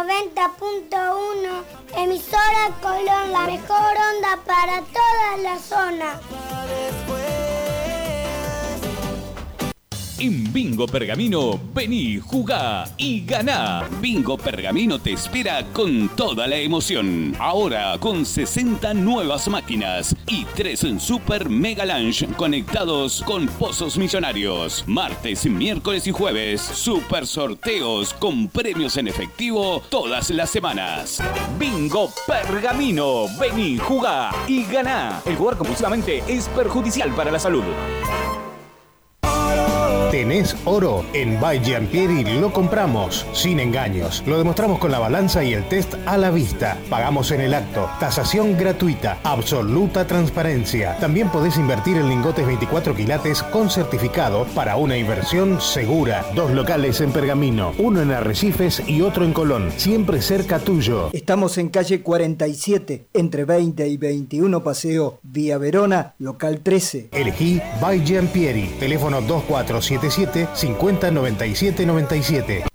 90.1, emisora Colón, la mejor onda para toda la zona. En Bingo Pergamino, vení, jugá y ganá. Bingo Pergamino te espera con toda la emoción. Ahora con 60 nuevas máquinas y 3 en Super Mega Lunch conectados con pozos millonarios. Martes, miércoles y jueves, super sorteos con premios en efectivo todas las semanas. Bingo Pergamino, vení, jugá y ganá. El jugar compulsivamente es perjudicial para la salud. ¿Tenés oro? En By Giampieri lo compramos, sin engaños. Lo demostramos con la balanza y el test a la vista. Pagamos en el acto. Tasación gratuita. Absoluta transparencia. También podés invertir en lingotes 24 quilates con certificado para una inversión segura. 2 locales en Pergamino, uno en Arrecifes y otro en Colón. Siempre cerca tuyo. Estamos en calle 47, entre 20 y 21 Paseo Vía Verona, local 13. Elegí By Giampieri. Teléfono 2477 50 97 97.